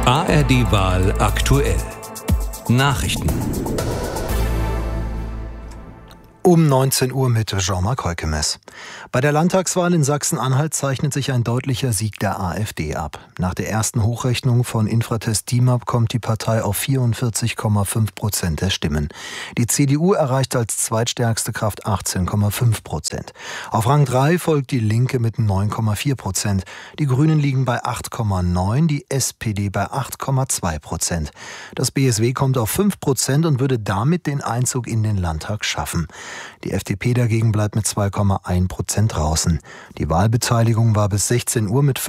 ARD-Wahl aktuell. Nachrichten. Um 19 Uhr mit Jean-Marc Heukemes. Bei der Landtagswahl in Sachsen-Anhalt zeichnet sich ein deutlicher Sieg der AfD ab. Nach der ersten Hochrechnung von Infratest DIMAP kommt die Partei auf 44,5% der Stimmen. Die CDU erreicht als zweitstärkste Kraft 18,5%. Auf Rang 3 folgt die Linke mit 9,4%. Die Grünen liegen bei 8,9%, die SPD bei 8,2%. Das BSW kommt auf 5% und würde damit den Einzug in den Landtag schaffen. Die FDP dagegen bleibt mit 2,1% draußen. Die Wahlbeteiligung war bis 16 Uhr mit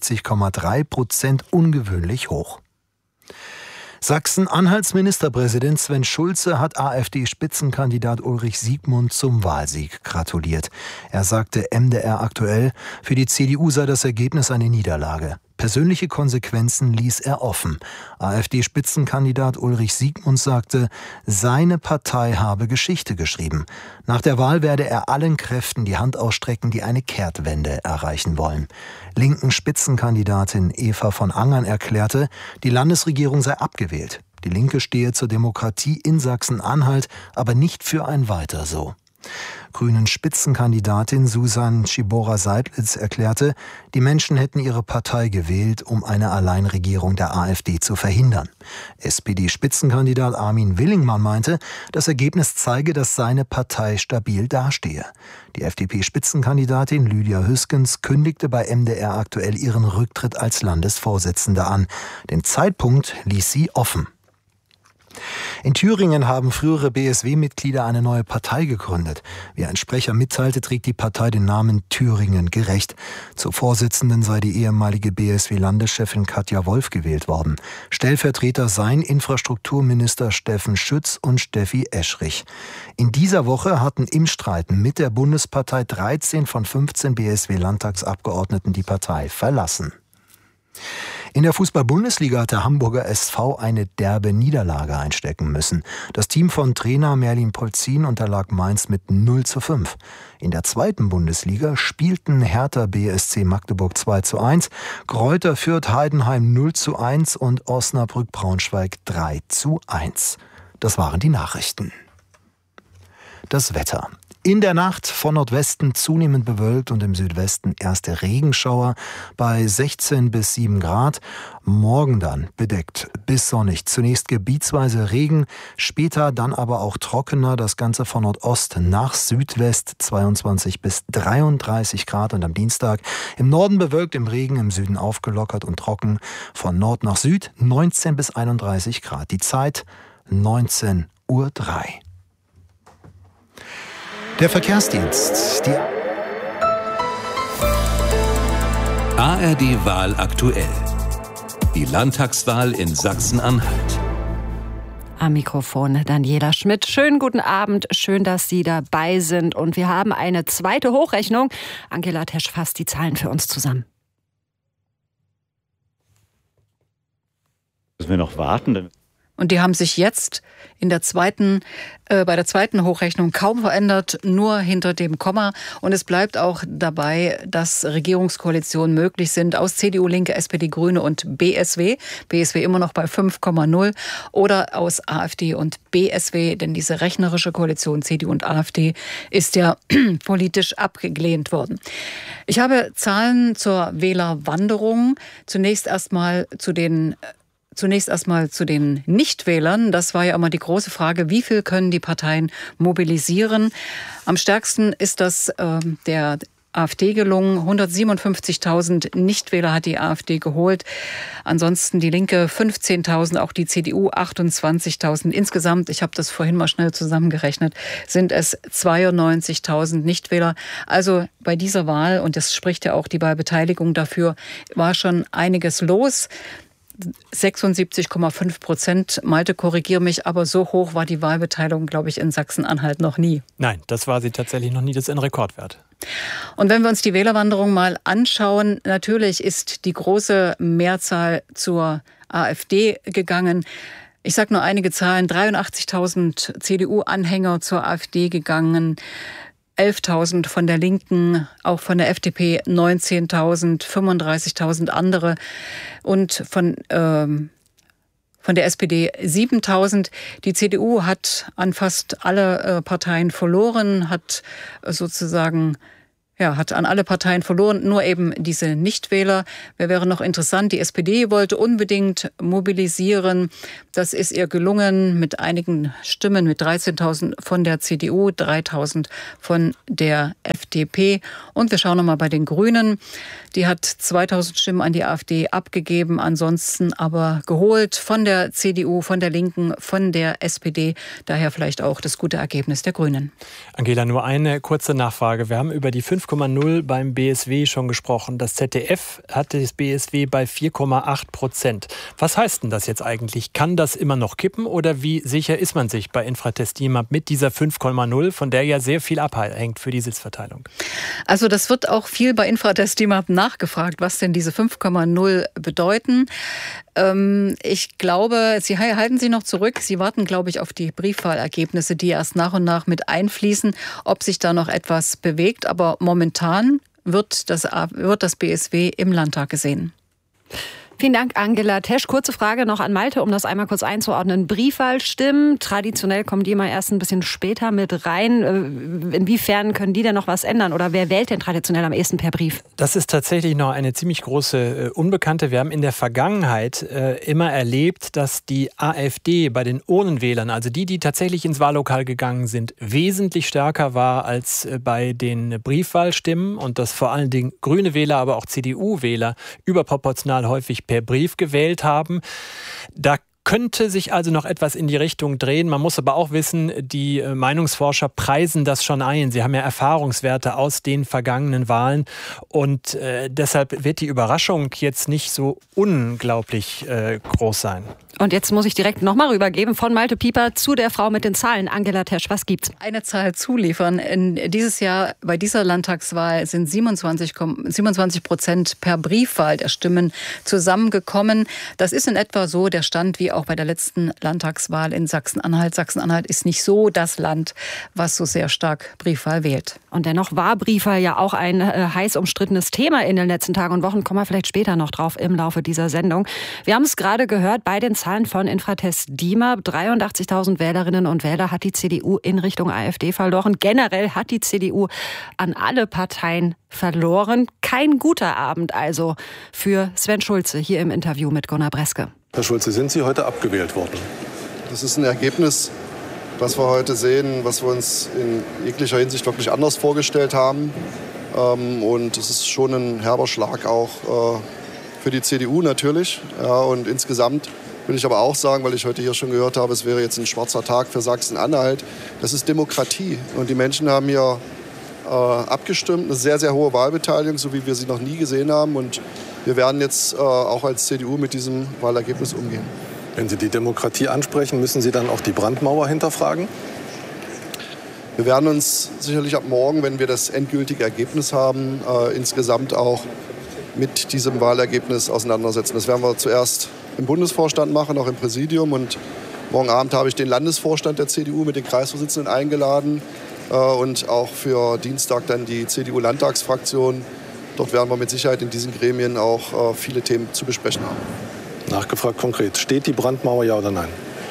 65,3% ungewöhnlich hoch. Sachsen-Anhalts Ministerpräsident Sven Schulze hat AfD-Spitzenkandidat Ulrich Siegmund zum Wahlsieg gratuliert. Er sagte MDR aktuell, für die CDU sei das Ergebnis eine Niederlage. Persönliche Konsequenzen ließ er offen. AfD-Spitzenkandidat Ulrich Siegmund sagte, seine Partei habe Geschichte geschrieben. Nach der Wahl werde er allen Kräften die Hand ausstrecken, die eine Kehrtwende erreichen wollen. Linken Spitzenkandidatin Eva von Angern erklärte, die Landesregierung sei abgewählt. Die Linke stehe zur Demokratie in Sachsen-Anhalt, aber nicht für ein Weiter so. Grünen Spitzenkandidatin Susan Schibora-Seidlitz erklärte, die Menschen hätten ihre Partei gewählt, um eine Alleinregierung der AfD zu verhindern. SPD-Spitzenkandidat Armin Willingmann meinte, das Ergebnis zeige, dass seine Partei stabil dastehe. Die FDP-Spitzenkandidatin Lydia Hüskens kündigte bei MDR aktuell ihren Rücktritt als Landesvorsitzende an. Den Zeitpunkt ließ sie offen. In Thüringen haben frühere BSW-Mitglieder eine neue Partei gegründet. Wie ein Sprecher mitteilte, trägt die Partei den Namen Thüringen gerecht. Zur Vorsitzenden sei die ehemalige BSW-Landeschefin Katja Wolf gewählt worden. Stellvertreter seien Infrastrukturminister Steffen Schütz und Steffi Eschrich. In dieser Woche hatten im Streit mit der Bundespartei 13 von 15 BSW-Landtagsabgeordneten die Partei verlassen. In der Fußball-Bundesliga hat der Hamburger SV eine derbe Niederlage einstecken müssen. Das Team von Trainer Merlin Polzin unterlag Mainz mit 0:5. In der zweiten Bundesliga spielten Hertha BSC Magdeburg 2:1, Greuther Fürth Heidenheim 0:1 und Osnabrück Braunschweig 3:1. Das waren die Nachrichten. Das Wetter. In der Nacht von Nordwesten zunehmend bewölkt und im Südwesten erste Regenschauer bei 16 bis 7 Grad. Morgen dann bedeckt bis sonnig. Zunächst gebietsweise Regen, später dann aber auch trockener. Das Ganze von Nordost nach Südwest 22 bis 33 Grad. Und am Dienstag im Norden bewölkt, im Regen, im Süden aufgelockert und trocken. Von Nord nach Süd 19 bis 31 Grad. Die Zeit 19:03 Uhr. Der Verkehrsdienst. ARD-Wahl aktuell. Die Landtagswahl in Sachsen-Anhalt. Am Mikrofon Daniela Schmidt. Schönen guten Abend, schön, dass Sie dabei sind. Und wir haben eine zweite Hochrechnung. Angela Tesch fasst die Zahlen für uns zusammen. Müssen wir noch warten? Und die haben sich jetzt bei der zweiten Hochrechnung kaum verändert, nur hinter dem Komma. Und es bleibt auch dabei, dass Regierungskoalitionen möglich sind aus CDU, Linke, SPD, Grüne und BSW. BSW immer noch bei 5,0 oder aus AfD und BSW, denn diese rechnerische Koalition CDU und AfD ist ja politisch abgelehnt worden. Ich habe Zahlen zur Wählerwanderung. Zunächst erstmal zu den Nichtwählern. Das war ja immer die große Frage, wie viel können die Parteien mobilisieren? Am stärksten ist das der AfD gelungen. 157.000 Nichtwähler hat die AfD geholt. Ansonsten die Linke 15.000, auch die CDU 28.000. Insgesamt, ich habe das vorhin mal schnell zusammengerechnet, sind es 92.000 Nichtwähler. Also bei dieser Wahl, und das spricht ja auch die Wahlbeteiligung dafür, war schon einiges los. 76,5%. Malte, korrigiere mich, aber so hoch war die Wahlbeteiligung, glaube ich, in Sachsen-Anhalt noch nie. Nein, das war sie tatsächlich noch nie. Das ist ein Rekordwert. Und wenn wir uns die Wählerwanderung mal anschauen, natürlich ist die große Mehrzahl zur AfD gegangen. Ich sage nur einige Zahlen. 83.000 CDU-Anhänger zur AfD gegangen. 11.000 von der Linken, auch von der FDP 19.000, 35.000 andere und von der SPD 7.000. Die CDU hat an fast alle Parteien verloren, hat an alle Parteien verloren, nur eben diese Nichtwähler. Wäre noch interessant, die SPD wollte unbedingt mobilisieren. Das ist ihr gelungen mit einigen Stimmen, mit 13.000 von der CDU, 3.000 von der FDP. Und wir schauen nochmal bei den Grünen. Die hat 2.000 Stimmen an die AfD abgegeben, ansonsten aber geholt von der CDU, von der Linken, von der SPD. Daher vielleicht auch das gute Ergebnis der Grünen. Angela, nur eine kurze Nachfrage. Wir haben über die 5,0 beim BSW schon gesprochen. Das ZDF hatte das BSW bei 4,8%. Was heißt denn das jetzt eigentlich? Kann das immer noch kippen oder wie sicher ist man sich bei Infratest DIMAP mit dieser 5,0, von der ja sehr viel abhängt für die Sitzverteilung? Also das wird auch viel bei Infratest DIMAP nachgefragt, was denn diese 5,0 bedeuten. Ich glaube, Sie halten Sie noch zurück. Sie warten, glaube ich, auf die Briefwahlergebnisse, die erst nach und nach mit einfließen, ob sich da noch etwas bewegt. Aber momentan wird das BSW im Landtag gesehen. Vielen Dank, Angela Tesch. Kurze Frage noch an Malte, um das einmal kurz einzuordnen. Briefwahlstimmen, traditionell kommen die immer erst ein bisschen später mit rein. Inwiefern können die denn noch was ändern? Oder wer wählt denn traditionell am ehesten per Brief? Das ist tatsächlich noch eine ziemlich große Unbekannte. Wir haben in der Vergangenheit immer erlebt, dass die AfD bei den Urnenwählern, also die tatsächlich ins Wahllokal gegangen sind, wesentlich stärker war als bei den Briefwahlstimmen und dass vor allen Dingen grüne Wähler, aber auch CDU-Wähler überproportional häufig per Brief gewählt haben. Da könnte sich also noch etwas in die Richtung drehen. Man muss aber auch wissen, die Meinungsforscher preisen das schon ein. Sie haben ja Erfahrungswerte aus den vergangenen Wahlen und deshalb wird die Überraschung jetzt nicht so unglaublich groß sein. Und jetzt muss ich direkt nochmal rübergeben von Malte Pieper zu der Frau mit den Zahlen. Angela Tesch, was gibt's? Eine Zahl zuliefern. Dieses Jahr bei dieser Landtagswahl sind 27% per Briefwahl der Stimmen zusammengekommen. Das ist in etwa so der Stand wie auch bei der letzten Landtagswahl in Sachsen-Anhalt. Sachsen-Anhalt ist nicht so das Land, was so sehr stark Briefwahl wählt. Und dennoch war Briefwahl ja auch ein heiß umstrittenes Thema in den letzten Tagen und Wochen. Kommen wir vielleicht später noch drauf im Laufe dieser Sendung. Wir haben es gerade gehört bei den Zahlen von Infratest DIMAP. 83.000 Wählerinnen und Wähler hat die CDU in Richtung AfD verloren. Generell hat die CDU an alle Parteien verloren. Kein guter Abend also für Sven Schulze hier im Interview mit Gunnar Breske. Herr Schulze, sind Sie heute abgewählt worden? Das ist ein Ergebnis, was wir heute sehen, was wir uns in jeglicher Hinsicht wirklich anders vorgestellt haben. Und es ist schon ein herber Schlag auch für die CDU natürlich. Ja, und insgesamt will ich aber auch sagen, weil ich heute hier schon gehört habe, es wäre jetzt ein schwarzer Tag für Sachsen-Anhalt. Das ist Demokratie. Und die Menschen haben hier abgestimmt. Eine sehr, sehr hohe Wahlbeteiligung, so wie wir sie noch nie gesehen haben. Und wir werden jetzt auch als CDU mit diesem Wahlergebnis umgehen. Wenn Sie die Demokratie ansprechen, müssen Sie dann auch die Brandmauer hinterfragen? Wir werden uns sicherlich ab morgen, wenn wir das endgültige Ergebnis haben, insgesamt auch mit diesem Wahlergebnis auseinandersetzen. Das werden wir zuerst im Bundesvorstand machen, auch im Präsidium. Und morgen Abend habe ich den Landesvorstand der CDU mit den Kreisvorsitzenden eingeladen und auch für Dienstag dann die CDU-Landtagsfraktion. Dort werden wir mit Sicherheit in diesen Gremien auch viele Themen zu besprechen haben. Nachgefragt konkret, steht die Brandmauer, ja oder nein?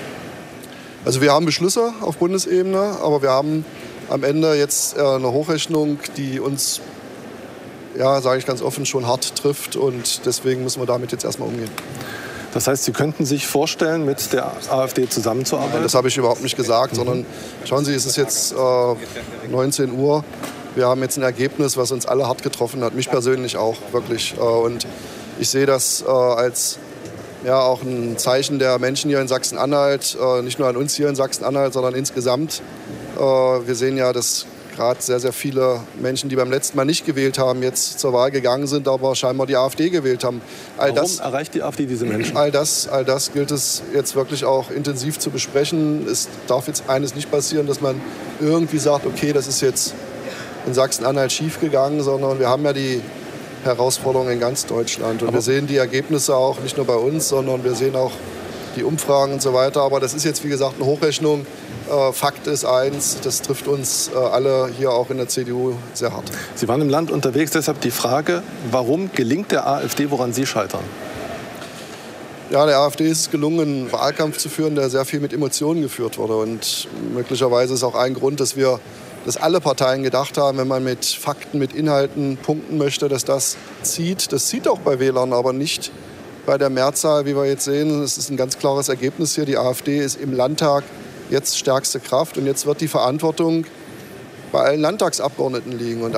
Also wir haben Beschlüsse auf Bundesebene, aber wir haben am Ende jetzt eine Hochrechnung, die uns, ja, sage ich ganz offen, schon hart trifft. Und deswegen müssen wir damit jetzt erstmal umgehen. Das heißt, Sie könnten sich vorstellen, mit der AfD zusammenzuarbeiten? Nein, das habe ich überhaupt nicht gesagt, sondern schauen Sie, es ist jetzt 19 Uhr. Wir haben jetzt ein Ergebnis, was uns alle hart getroffen hat, mich persönlich auch wirklich. Und ich sehe das als auch ein Zeichen der Menschen hier in Sachsen-Anhalt, nicht nur an uns hier in Sachsen-Anhalt, sondern insgesamt. Wir sehen ja, dass gerade sehr, sehr viele Menschen, die beim letzten Mal nicht gewählt haben, jetzt zur Wahl gegangen sind, aber scheinbar die AfD gewählt haben. Warum erreicht die AfD diese Menschen? All das gilt es jetzt wirklich auch intensiv zu besprechen. Es darf jetzt eines nicht passieren, dass man irgendwie sagt, okay, das ist jetzt in Sachsen-Anhalt schiefgegangen, sondern wir haben ja die Herausforderungen in ganz Deutschland. Und wir sehen die Ergebnisse auch nicht nur bei uns, sondern wir sehen auch die Umfragen und so weiter. Aber das ist jetzt, wie gesagt, eine Hochrechnung. Fakt ist eins, das trifft uns alle hier auch in der CDU sehr hart. Sie waren im Land unterwegs, deshalb die Frage, warum gelingt der AfD, woran Sie scheitern? Ja, der AfD ist es gelungen, einen Wahlkampf zu führen, der sehr viel mit Emotionen geführt wurde. Und möglicherweise ist auch ein Grund, dass alle Parteien gedacht haben, wenn man mit Fakten, mit Inhalten punkten möchte, dass das zieht. Das zieht auch bei Wählern, aber nicht bei der Mehrzahl, wie wir jetzt sehen. Es ist ein ganz klares Ergebnis hier. Die AfD ist im Landtag jetzt stärkste Kraft. Und jetzt wird die Verantwortung bei allen Landtagsabgeordneten liegen. Und